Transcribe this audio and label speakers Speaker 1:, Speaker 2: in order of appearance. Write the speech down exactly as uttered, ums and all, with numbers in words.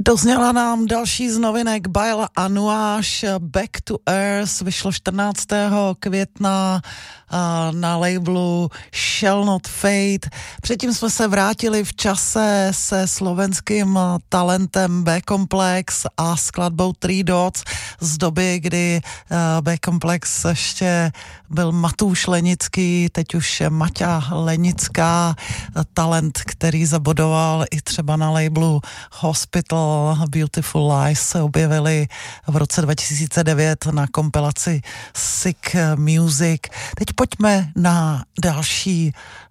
Speaker 1: Dozněla nám další z novinek Baila a Nuage, Back to Earth, vyšlo čtrnáctého května na labelu Shall Not Fade. Předtím jsme se vrátili v čase se slovenským talentem B-Complex a skladbou Three Dots z doby, kdy B-Complex ještě byl Matúš Lenický, teď už je Maťa Lenická, talent, který zabodoval i třeba na labelu Hospital. Beautiful Lies se objevily v roce dva tisíce devět na kompilaci Sick Music. Teď pojďme na další